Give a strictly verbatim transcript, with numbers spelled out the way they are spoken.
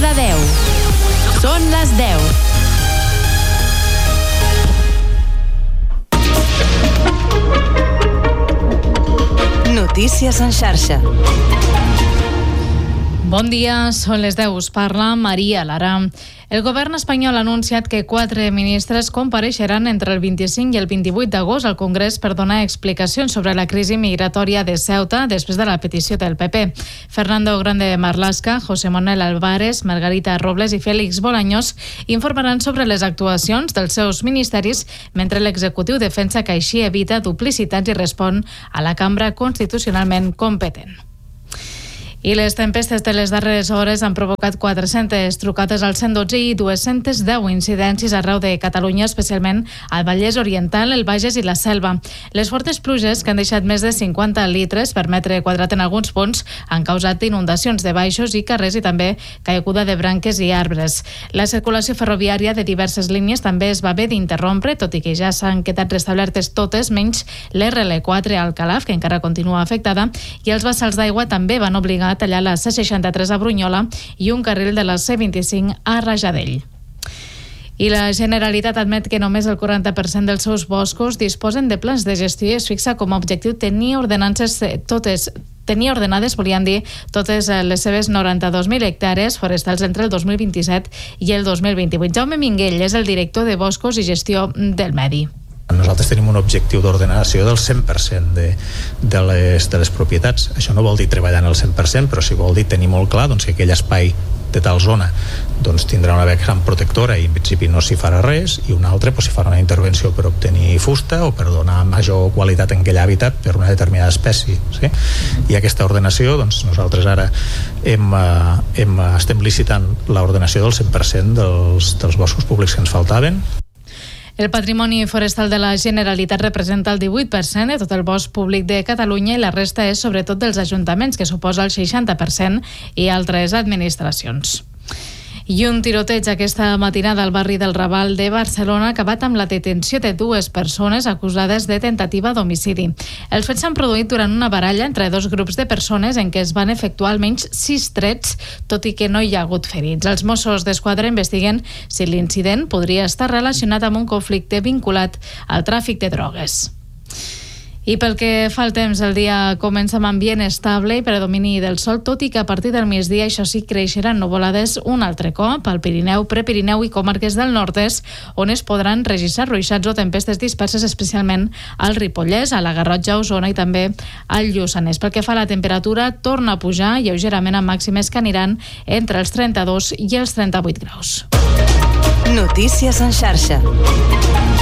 de deu. Són les deu. Notícies en xarxa. Bon dia, són les deu. Us parla Maria Lara. El govern espanyol ha anunciat que quatre ministres compareixeran entre el vint-i-cinc i el vint-i-vuit d'agost al Congrés per donar explicacions sobre la crisi migratòria de Ceuta després de la petició del P P. Fernando Grande Marlaska, José Manuel Álvarez, Margarita Robles i Félix Bolaños informaran sobre les actuacions dels seus ministeris mentre l'executiu defensa que així evita duplicitats i respon a la cambra constitucionalment competent. I les tempestes de les darreres hores han provocat quatre-centes trucades al cent dotze i dos-centes deu incidències arreu de Catalunya, especialment al Vallès Oriental, el Bages i la Selva. Les fortes pluges, que han deixat més de cinquanta litres per metre quadrat en alguns punts, han causat inundacions de baixos i carrers i també caiguda de branques i arbres. La circulació ferroviària de diverses línies també es va haver d'interrompre, tot i que ja s'han quedat restablertes totes, menys l'R L quatre al Calaf, que encara continua afectada, i els bassals d'aigua també van obligar a tallar la C seixanta-tres a Brunyola i un carril de la C vint-i-cinc a Rajadell. I la Generalitat admet que només el quaranta per cent dels seus boscos disposen de plans de gestió i es fixa com a objectiu tenir ordenances totes Tenia ordenades, volien dir, totes les seves noranta-dos mil hectàrees forestals entre el dos mil vint-i-set i el dos mil vint-i-vuit. Jaume Minguell és el director de Boscos i Gestió del Medi. Nosaltres tenim un objectiu d'ordenació del cent per cent de, de, les, de les propietats. Això no vol dir treballar en el cent per cent, però sí vol dir tenir molt clar doncs, que aquell espai de tal zona doncs, tindrà una vessant protectora i en principi no s'hi farà res, i un altre doncs, s'hi farà una intervenció per obtenir fusta o per donar major qualitat en aquell hàbitat per una determinada espècie. Sí? I aquesta ordenació, doncs, nosaltres ara hem, hem, estem licitant l'ordenació del cent per cent dels, dels boscos públics que ens faltaven. El patrimoni forestal de la Generalitat representa el divuit per cent de tot el bosc públic de Catalunya i la resta és sobretot dels ajuntaments, que suposa el seixanta per cent, i altres administracions. I un tiroteig aquesta matinada al barri del Raval de Barcelona ha acabat amb la detenció de dues persones acusades de tentativa d'homicidi. Els fets s'han produït durant una baralla entre dos grups de persones en què es van efectuar almenys sis trets, tot i que no hi ha hagut ferits. Els Mossos d'Esquadra investiguen si l'incident podria estar relacionat amb un conflicte vinculat al tràfic de drogues. I pel que fa al temps, el dia comença amb ambient estable i predomini del sol, tot i que a partir del migdia, això sí, creixeran nuvolades un altre cop al Pirineu, Prepirineu i comarques del nord-est, on es podran registrar ruixats o tempestes disperses, especialment al Ripollès, a la Garrotxa, Osona i també al Lluçanès. Pel que fa a la temperatura, torna a pujar lleugerament amb màximes que aniran entre els trenta-dos i els trenta-vuit graus. Notícies en xarxa.